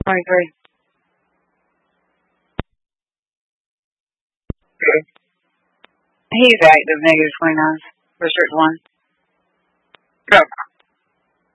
23. He's active, negative 29. Restrict 1. Go.